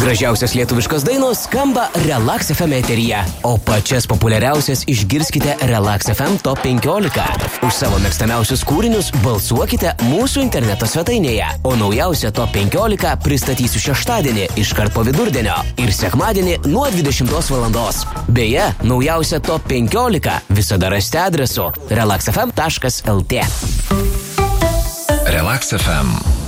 Gražiausios lietuviškos dainos skamba Relax FM eteryje, o pačias populiariausias išgirskite Relax FM Top 15. Už savo mėgstamiausius kūrinius balsuokite mūsų interneto svetainėje, o naujausią Top 15 pristatysiu šeštadienį iškart po vidurdienio ir sekmadienį nuo 20 valandos. Beje, naujausią Top 15 visada rasite adresu relaxfm.lt. Relax FM.